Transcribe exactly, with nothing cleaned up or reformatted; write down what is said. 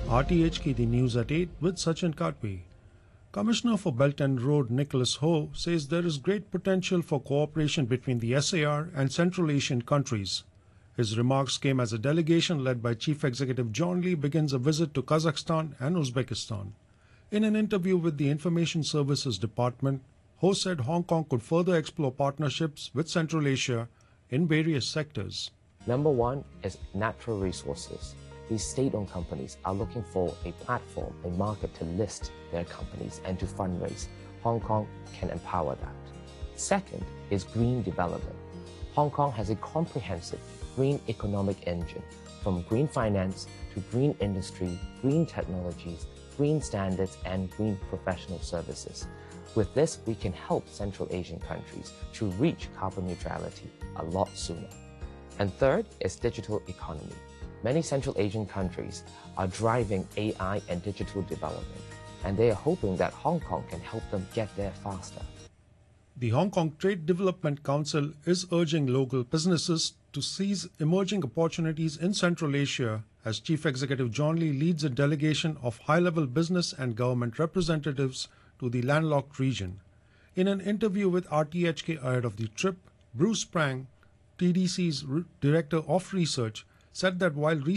R T H K, the news at eight with Sachin Katwe. Commissioner for Belt and Road Nicholas Ho says there is great potential for cooperation between the S A R and Central Asian countries. His remarks came as a delegation led by Chief Executive John Lee begins a visit to Kazakhstan and Uzbekistan. In an interview with the Information Services Department, Ho said Hong Kong could further explore partnerships with Central Asia in various sectors. Number one is natural resources. These state-owned companies are looking for a platform, a market to list their companies and to fundraise. Hong Kong can empower that. Second is green development. Hong Kong has a comprehensive green economic engine, from green finance to green industry, green technologies, green standards, and green professional services. With this, we can help Central Asian countries to reach carbon neutrality a lot sooner. And third is digital economy. Many Central Asian countries are driving A I and digital development, and they are hoping that Hong Kong can help them get there faster. The Hong Kong Trade Development Council is urging local businesses to seize emerging opportunities in Central Asia as Chief Executive John Lee leads a delegation of high-level business and government representatives to the landlocked region. In an interview with R T H K ahead of the trip, Bruce Sprang, T D C's Director of Research, said that while